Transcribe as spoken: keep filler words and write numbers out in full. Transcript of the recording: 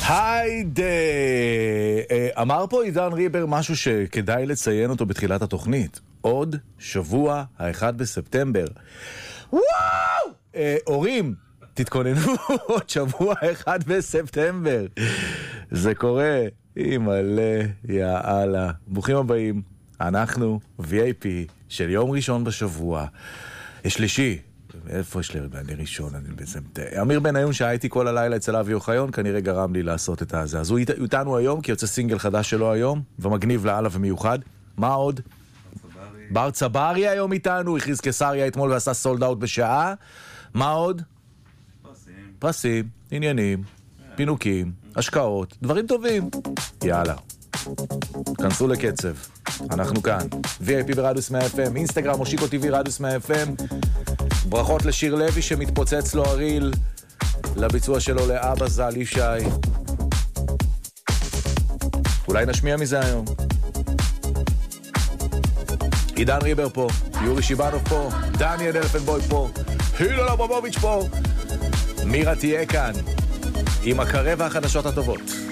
היידה, אמר פה עידן ריבר משהו שכדאי לציין אותו בתחילת התוכנית. עוד שבוע, האחד בספטמבר. וואו! הורים, תתכוננו עוד שבוע אחד בספטמבר. זה קורה. אימאלה, יאללה. ברוכים הבאים. אנחנו וי איי פי של יום ראשון בשבוע. שלישי. איפה יש לי אני ראשון? אני בעצם... אמיר בניון שהייתי כל הלילה אצל אבי אוחיון, כנראה גרם לי לעשות את הזה. אז הוא איתנו היום, כי יוצא סינגל חדש שלו היום, ומגניב לאללה ומיוחד. מה עוד? בר צברי היום איתנו, הכריז קיסריה אתמול ועשה סולד אאוט בשעה. מה עוד? פרסים. פרסים, עניינים, פינוקים, השקעות, דברים טובים. יאללה. כנסו לקצב. אנחנו כאן. וי איי פי ברדיוס מאה אף אם, אינסטגרם, מושיקו טי וי רדיוס מאה אף אם. ברכות לשיר לוי שמתפוצץ לו הריל, לביצוע שלו לאבא זל ישי. אולי נשמיע מזה היום. עידן ריבר פה, יורי שיבנוב פה, דניאל אלפנבוי פה, הילול אברמוביץ' פה. מירה תהיה כאן עם הקרב והחדשות הטובות.